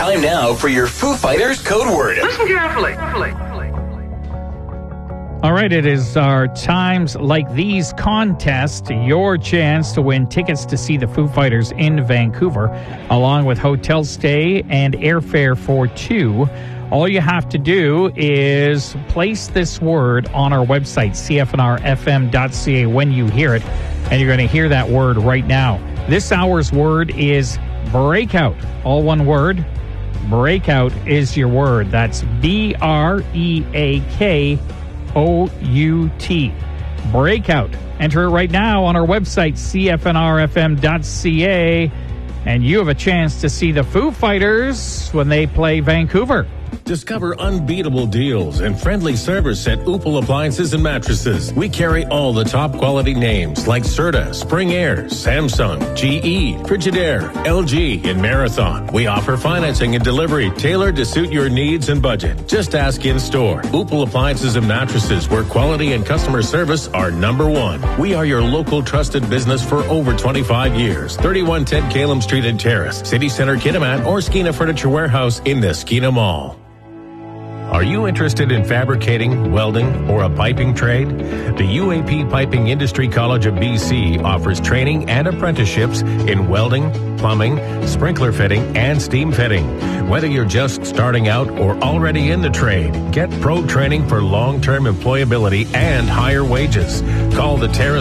Time now for your Foo Fighters code word. Listen carefully. All right, it is our Times Like These contest. Your chance to win tickets to see the Foo Fighters in Vancouver, along with hotel stay and airfare for two. All you have to do is place this word on our website, cfnrfm.ca, when you hear it. And you're going to hear that word right now. This hour's word is breakout. All one word. Breakout is your word. That's BREAKOUT. Breakout. Enter it right now on our website, cfnrfm.ca. And you have a chance to see the Foo Fighters when they play Vancouver. Discover unbeatable deals and friendly service at Opal Appliances and Mattresses. We carry all the top quality names like Serta, Spring Air, Samsung, GE, Frigidaire, LG, and Marathon. We offer financing and delivery tailored to suit your needs and budget. Just ask in store. Opal Appliances and Mattresses, where quality and customer service are number one. We are your local trusted business for over 25 years. 3110 Calum Street and Terrace, City Center, Kitimat, or Skeena Furniture Warehouse in the Skeena Mall. Are you interested in fabricating, welding, or a piping trade? The UAP Piping Industry College of BC offers training and apprenticeships in welding, plumbing, sprinkler fitting, and steam fitting. Whether you're just starting out or already in the trade, get pro training for long-term employability and higher wages. Call the Terrace